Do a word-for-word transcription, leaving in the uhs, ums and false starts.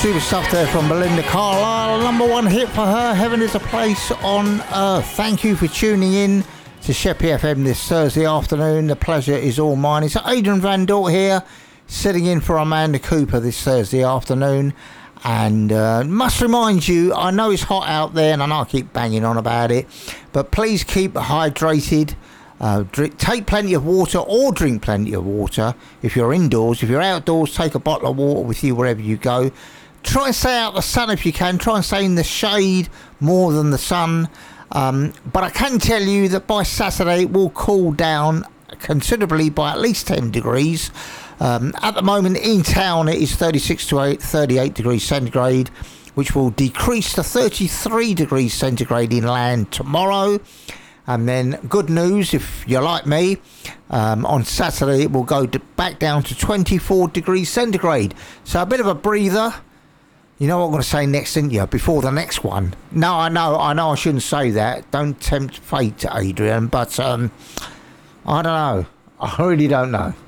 super stuff there from Belinda Carlisle. Number one hit for her, Heaven is a Place on Earth. Thank you for tuning in to Sheppey F M this Thursday afternoon. The pleasure is all mine. It's Adrian Van Dort here, sitting in for Amanda Cooper this Thursday afternoon. And uh, must remind you, I know it's hot out there and I know I keep banging on about it, but please keep hydrated. Uh, drink, take plenty of water or drink plenty of water if you're indoors. If you're outdoors, take a bottle of water with you wherever you go. Try and stay out of the sun if you can. Try and stay in the shade more than the sun. Um, but I can tell you that by Saturday it will cool down considerably by at least ten degrees. Um, at the moment in town it is thirty-six to thirty-eight degrees centigrade, which will decrease to thirty-three degrees centigrade inland tomorrow. And then good news, if you're like me, um, on Saturday it will go to back down to twenty-four degrees centigrade. So a bit of a breather. You know what I'm going to say next, didn't you? Before the next one. No, I know, I know I shouldn't say that. Don't tempt fate, Adrian. But um, I don't know. I really don't know.